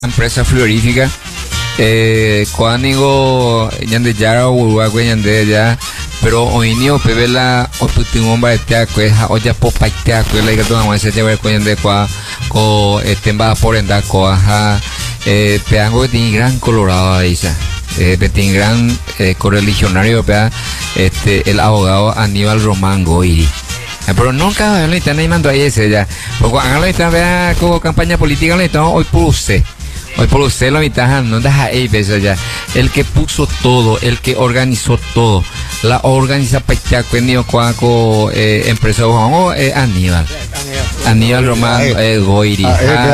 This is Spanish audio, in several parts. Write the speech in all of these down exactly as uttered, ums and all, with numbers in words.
empresa frigorífica eh, cuando yande ya o yande ya pero hoy ni o pebela o putingo batea cueja o ya popatea cuela que todo más se lleva yande cua co temba por enda coaja eh peango de gran colorado ahí esa eh de gran eh, correligionario pea este el abogado Aníbal Román Goiri. Pero nunca le están animando a ese ya porque cuando le están vea como campaña política le están hoy por usted hoy por usted lo mitad no deja ahí ves ya el que puso todo el que organizó todo la organiza pacha cuenio cuaco eh, empresa o eh, Aníbal Aníbal Román eh, Goiri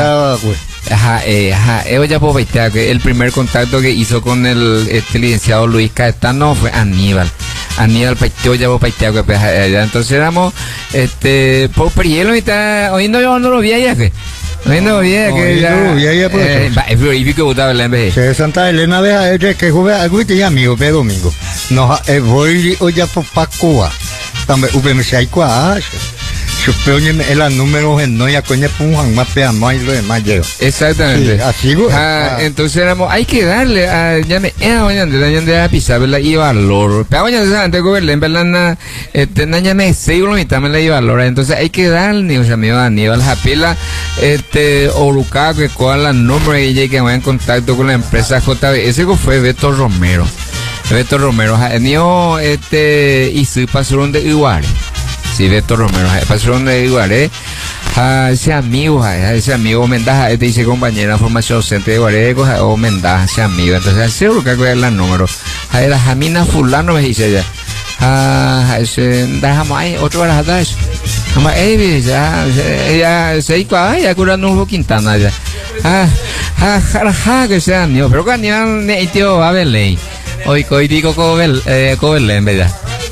ajá eh ajá eh ya puedo pacha que el primer contacto que hizo con el este licenciado Luis Caetano fue Aníbal Aníbal pacho ya puedo pacha que allá entonces éramos este por hielo mitad hoy no yo no lo vi allá que bueno, bien, que ya. Es frigorífico, ¿usted habla en vez? Se Santa Elena deja el que juega algo y te amigo, pero domingo. No, voy hoy ya por Pacoa. También, usted me dice, ¿cuál? Yo veo en la número en no ya coña punjan más peamos y lo demás llego. Exactamente. Sí, así ah, ah. Entonces éramos, hay que darle a ya me eh oye de ya de a pisar la y valor. Pero oye antes de verle en verdad este naña me seguro mitad me la y valor. Entonces hay que darle, o sea, amigo Aníbal Japila este Oruca que con la nombre ella que va en contacto con la empresa J B. Ese fue Beto Romero. Beto Romero, no este y su pasaron de igual. Sí, Beto Romero, pasaron de Iguaré, a ese amigo, a ese amigo Mendaja, este dice compañera formación docente de Iguaré, o Mendaja, ese amigo, entonces seguro que es el número, a la Jamina fulano me dice ella, a ese, dejamos ahí, otro para atrás, eso, como, eh, ya, ella, se dijo, ay, ya curando un Quintana, ya, ah, ja, ja, ja, que sea amigo, pero cuando el tío va a verle, hoy, hoy digo, cobel, eh, cobel, en verdad.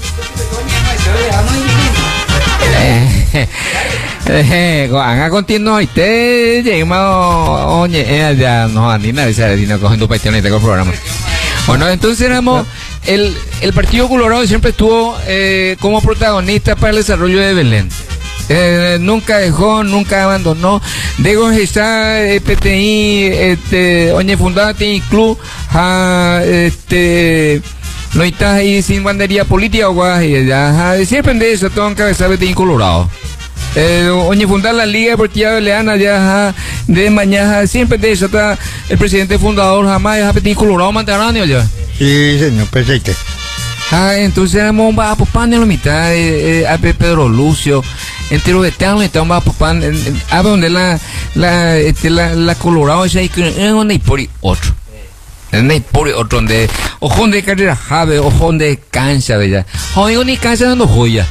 Eh, a continuo y te llegamos oye ya no a ni nada de dinero cogiendo pasiones de programa. Bueno, entonces éramos el el Partido Colorado siempre estuvo eh, como protagonista para el desarrollo de Belén. Eh, nunca dejó, nunca abandonó. Digo, está eh, P T I, este, oye, fundada T I Club, ja, este. No estás ahí sin bandería política o guay, ya, siempre de eso, todo en cabeza de Colorado. Eh, oye, fundar la Liga Deportiva Beleana, ya, de mañana, siempre de eso está el presidente fundador, jamás, ya, Petit Colorado, Mantaráneo, ya. Sí, señor, perfecto. Ah, entonces éramos un bajo pan en la mitad, eh, eh, a Pedro Lucio, entero de tal, está un bajo pan, a donde la, la, este, la, la Colorado, es ahí, es donde hay por otro. No hay por otro donde ojo de carrera jave ojo de cancha bella ojo ni cancha dando joya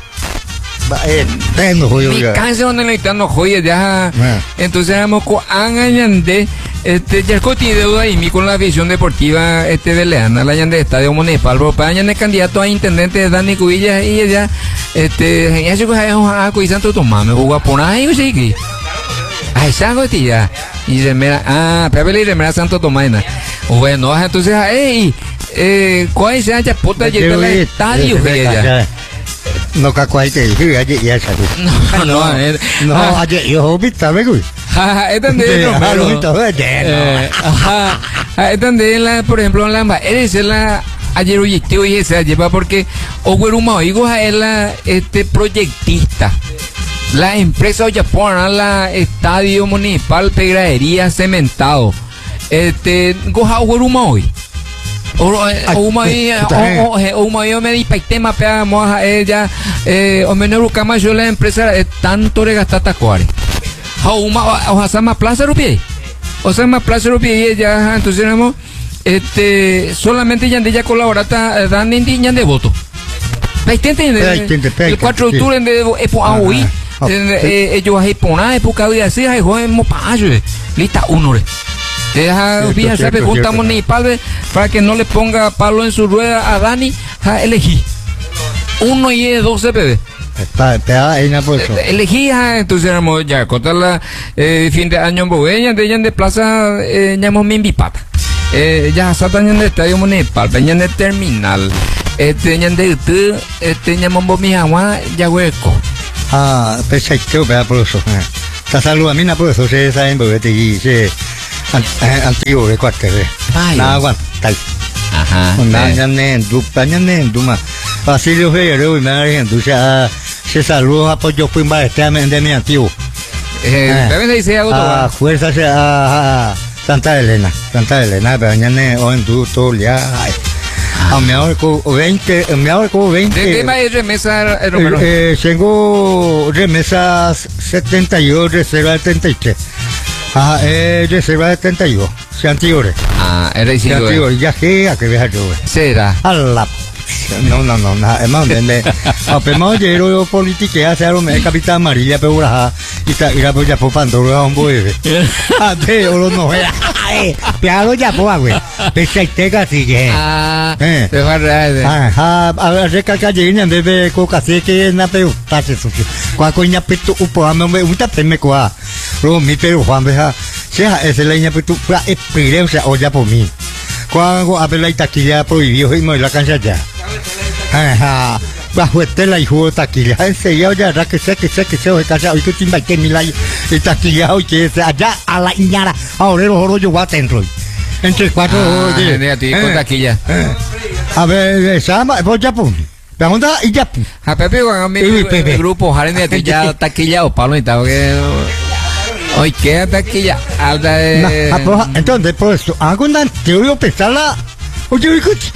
ni cancha donde le están dando joya ya entonces éramos con Angañande este ya tiene deuda y mi con la visión deportiva este Beleana la Ñande Estadio Municipal para Ñande candidato a intendente de Dani Cubilla y ella este ya se coge a Cuy Santo Tomás me jugó a poner ahí sí que ay sango tía y se me ah pero le me Santo Tomás. Bueno, entonces, hey, eh, ¿cuál es esa chapota y el estadio que ella? No, ¿cuál es el que ella ya sabe? No, no, no, ayer yo vi también, güey. Ajá, es donde ajá, es donde la, por ejemplo, la eres la ayer hoy y esa lleva porque Ogueruma Oigo es la este proyectista. La empresa Oyapona, la Estadio Municipal Pegradería Cementado. Este, goja Ogueruma hoy. O uma aí, o uma aí me di paitema pea moja ella, eh, o menos buscamos yo la empresa tanto de gastar tacuare. O uma, o sea más plaza rupié. O sea más plaza rupié ya, entonces éramos, este, solamente ya de ella colaborata dan indiña de voto. El cuatro de octubre de Epo Aui. Ellos ahí ponen época de así, ahí jodemos para lista uno. Deja vieja se pregunta municipal para que no le ponga palo en su rueda a Dani, a elegí uno y doce P B. Está, está ahí en eso. Elegí, entonces éramos ya contar la eh, fin de año en Bogueña, de ella de plaza, eh, llamamos Mimbipata. Eh, ya saltan en el estadio municipal, venían de terminal, este, venían de YouTube, este, llamamos Mijagua, ya hueco. Ah, perfecto, vea por eso. Te saluda a mí, por eso se saben, porque te dice. antiguo de cuartel. Nada aguanta. Ajá. Nada en dupla, en duma. Basilio Figueroa y me entonces se saludos apoyo fui de mi antiguo. Eh, también se dice algo a fuerza a Santa Elena, Santa Elena, pero mañana o en du todo ya. A mi ahora con veinte, a mi ahora con veinte. ¿De qué más remesa el Romero? Eh, tengo remesas setenta y dos, reserva setenta y tres. Ah, eh, reserva setenta y dos, se antigore. Ah, era y cinco. Se ya que a que viajar yo. Será. A la no, no, no, no, es más, ¿entiendes? Apenas yo política, hace algo, me capitán amarilla, pero la y la pues ya por pandora, un bebé. Ante, yo lo no vea. Piado ya, pues, güey. Pese teca, así que. Ah, eh. Te va a reír. Ah, a ver, recalca llena, bebé, coca, así que na pero, pase sucio. Cuando coña pito, upo, a me gusta, me coa. Luego, mi pero, Juan, veja, sea, ese leña pito, experiencia, o ya por mí. Cuando a ver la taquilla prohibió y me la cancha ya. Ajá. Bajo este la hijo de taquilla. Enseguida ya que sé que sé que sé que casa hoy que te invité mi la y taquilla hoy que allá a la iñara. Ahora los oro yo voy a dentro. Entre cuatro de de a ti con taquilla. A ver, se llama voy ya pum. Pregunta y ya pum. A Pepe con mi grupo Jaren de taquilla taquilla o Pablo y tal que hoy qué taquilla alta de entonces por eso hago una teoría pensarla. Oye, escucha.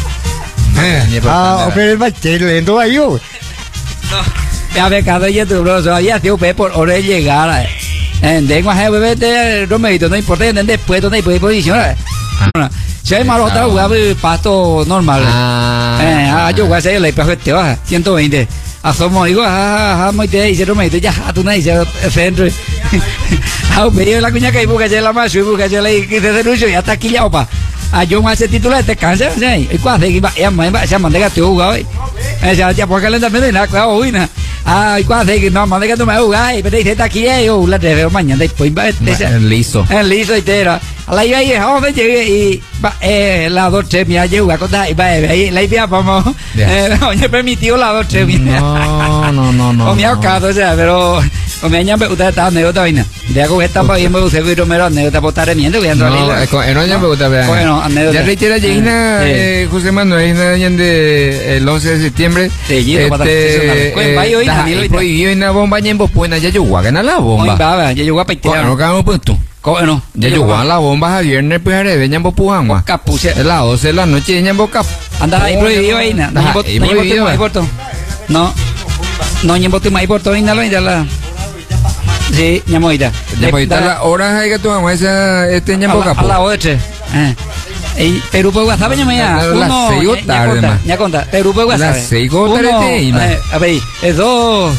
Ah, pero el bachero lento ahí, güey. Ya me cada día tu bro, ya tío pe por hora de llegar. En de más bebé de Romerito, no importa en después donde hay posición. Si hay malo otra jugada pasto normal. Eh, ah, yo voy a hacer el perfecto, te baja ciento veinte. Asomo digo, ah, ah, muy te dice Romerito, ya tú no dices centro. Ah, me la cuña que busca la más, busca la que se denunció ya está aquí ya opa. Ah, yo más ese título de cáncer, ¿sí? ¿Y cuál es que va? Ya, ya mandé que te jugaba hoy. Ya, ya, por calentarme nada, claro, hoy, ¿no? Ah, ¿y cuál es que no mandé que tú me jugas? Pero dice, está aquí, yo la te veo mañana, después va el liso. El liso y te era. A la iba ahí, joven, llegué y eh, la dos tres, mira, yo voy a contar, y va ahí, la iba, vamos. Oye, permitió la dos tres, mira. No, no, no, no. O me ha caso, o sea, pero. O me añan, usted está anécdota, vaina. De algo que está para bien, me gusta ver Romero, anécdota, por estar remiendo, que ya no no, no, ya me gusta ver. Bueno, anécdota. Ya reitera, Lleina, eh, José Manuel, de el once de septiembre. Sí, yo, para este, prohibió en la bomba, ya en Bopuena, ya yo voy a ganar la bomba. Ya yo voy a peitear. No, no, pues tú. No, ya yo voy a la bomba, Javier, en el Pujaré, de Ñambo Pujangua. Capuche. Es las doce de la noche, de Ñambo Cap. Anda, ahí prohibido, ahí, no, no, no, Ñambo tu maíz por todo, no, no, sí, ñamoita. Ñamoita, la hora hay que tu mamá esa, este Ñambo Cap. A la otra. Perú por WhatsApp, ya me ya. Las seis o tarde, más. Ya conta, Perú por WhatsApp. Las seis o tarde, a ver, eso.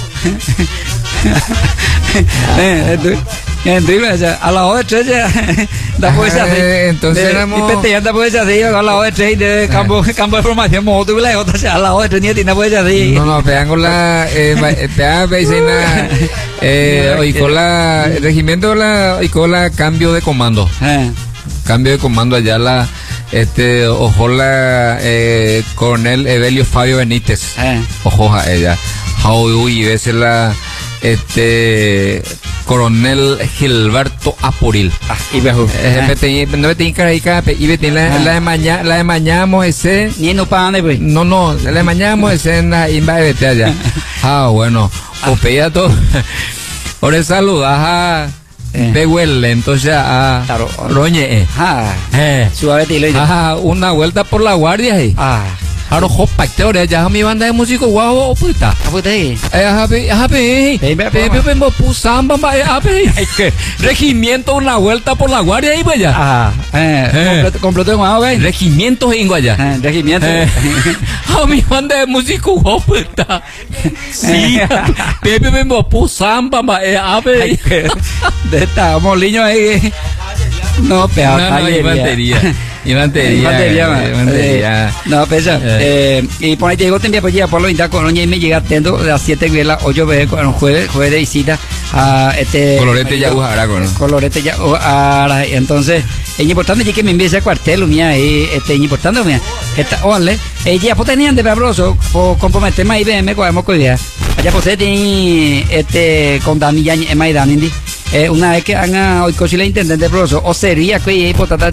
A la hora tres ya da pues así. Entonces éramos y pete anda pues así a la hora tres de campo campo de formación moto la otra a la hora tres ni tiene pues así. No no pegan con la eh pea vecina eh hoy con la regimiento la y con la cambio de comando. Cambio de comando allá la este ojola eh coronel Evelio Fabio Benítez. Ojoja ella. Hoy ves la este coronel Gilberto Apuril. Ah, y bejo. Eh, no me tengo que ir a y me la la de mañana la de mañana ese ni no para pues. No, no, la de mañana ese en la imba de vete allá. Ah, bueno, o pilla todo. Ahora saludas a Behuel, entonces a Roñe. Ah, eh. Suave tilo. Ah, una vuelta por la guardia ahí. Ah. Ahora hopa teoría ya mi banda de músicos guau o puta. Aputa ahí. Eh, happy, happy. Pepe, pepe, pusamba, happy. Regimiento una vuelta por la guardia ahí pues ya. Ah, eh. Completo en guau, güey. Regimiento en allá. Eh, regimiento. A mi banda de músicos guau puta. Sí. Pepe, pepe, pusamba, happy. De esta moliño ahí. No, peor. No, no, infantería. Infantería. Infantería. No, pesa. Eh, y por ahí te digo, te envía pues ya por lo inda con y me llega atento a las siete que las ocho veces con jueves, jueves de visita a este. Colorete ya ujará con. Colorete ya ujará. Entonces, es importante que me envíe ese cuartel, mía, y este, es importante, mía. Esta, ole, ella pues tenían de verbroso, por comprometerme ahí, me cogemos con idea. Allá pues tiene este, con Dani ya, Emma y Dani. eh, una vez que haga hoy coche la intendente profesor o sería que y potata